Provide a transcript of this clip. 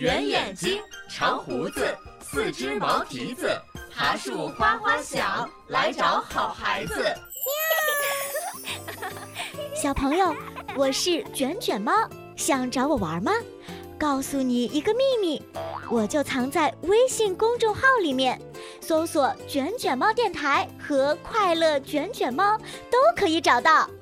圆眼睛，长胡子，4只毛蹄子，爬树哗哗响，来找好孩子。 小朋友，我是卷卷猫，想找我玩吗？告诉你一个秘密，我就藏在微信公众号里面，搜索卷卷猫电台和快乐卷卷猫都可以找到。